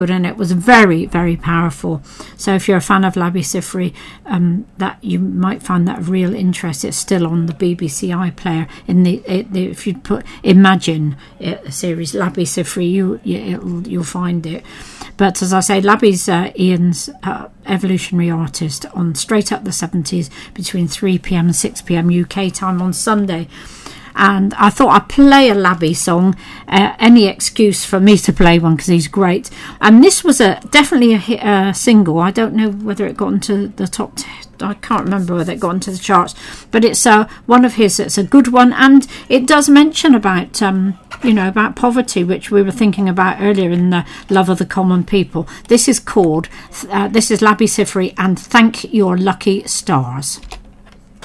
and it was very, very powerful. So if you're a fan of Labi Siffre, that you might find that of real interest. It's still on the BBC iPlayer. If you put Imagine series Labi Siffre, you'll find it. But as I say, Labi's Ian's evolutionary artist on straight up the 70s between 3 p.m. and 6 p.m. UK time on Sunday. And I thought I'd play a Labi song, any excuse for me to play one, because he's great. And this was definitely a single. I don't know whether it got into the top 10. I can't remember whether it got into the charts, but it's one of his. It's a good one, and it does mention about about poverty, which we were thinking about earlier in the Love of the Common People. This is Labi Siffre and Thank Your Lucky Stars.